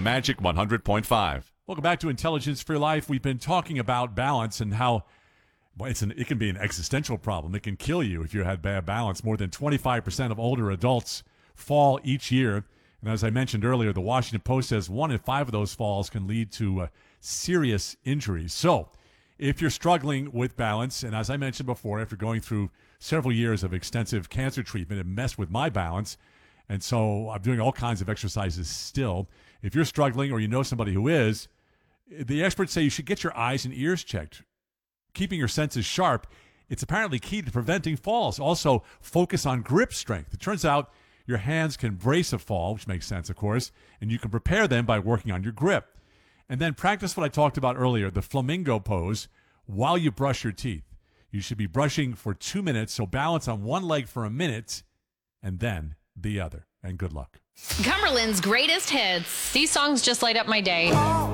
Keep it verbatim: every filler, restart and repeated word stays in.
Magic one hundred point five. Welcome back to Intelligence for Your Life. We've been talking about balance and how well, it's an, it can be an existential problem. It can kill you if you had bad balance. More than twenty-five percent of older adults fall each year. And as I mentioned earlier, the Washington Post says one in five of those falls can lead to uh, serious injuries. So if you're struggling with balance, and as I mentioned before, after going through several years of extensive cancer treatment, it messed with my balance. And so I'm doing all kinds of exercises still. If you're struggling or you know somebody who is, the experts say you should get your eyes and ears checked. Keeping your senses sharp, it's apparently key to preventing falls. Also, focus on grip strength. It turns out your hands can brace a fall, which makes sense, of course, and you can prepare them by working on your grip. And then practice what I talked about earlier, the flamingo pose, while you brush your teeth. You should be brushing for two minutes, so balance on one leg for a minute, and then the other. And good luck. Cumberland's greatest hits. These songs just light up my day.